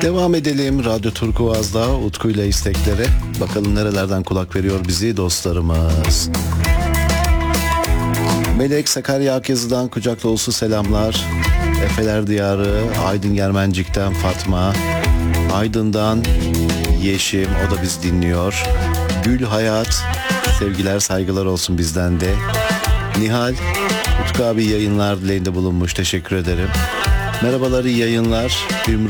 Devam edelim Radyo Turkuaz'da Utku ile isteklere. Bakalım nerelerden kulak veriyor bizi dostlarımız. Melek Sakarya Akyazı'dan kucak dolusu selamlar. Efeler Diyarı, Aydın Germencik'ten Fatma, Aydın'dan Yeşim, o da bizi dinliyor. Gül Hayat, sevgiler saygılar olsun bizden de. Nihal, Utku abi yayınlar dileğinde bulunmuş, teşekkür ederim. Merhabalar, iyi yayınlar.